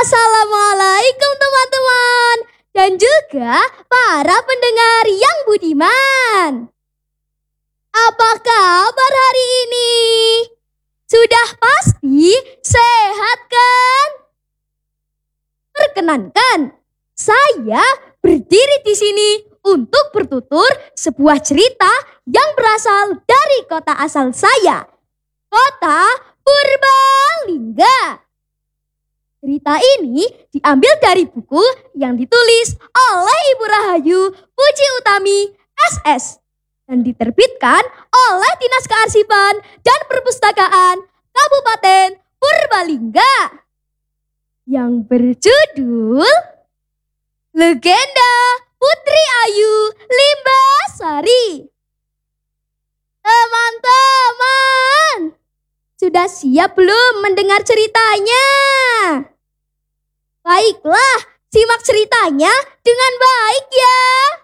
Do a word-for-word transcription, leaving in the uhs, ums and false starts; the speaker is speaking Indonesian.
Assalamualaikum teman-teman dan juga para pendengar yang budiman. Apa kabar hari ini? Sudah pasti sehat kan? Perkenankan, saya berdiri di sini untuk bertutur sebuah cerita yang berasal dari kota asal saya, kota Purbalingga. Cerita ini diambil dari buku yang ditulis oleh Ibu Rahayu Puji Utami S S dan diterbitkan oleh Dinas Kearsipan dan Perpustakaan Kabupaten Purbalingga yang berjudul Legenda Putri Ayu Limbasari. Teman-teman, sudah siap belum mendengar ceritanya? Baiklah, simak ceritanya dengan baik ya.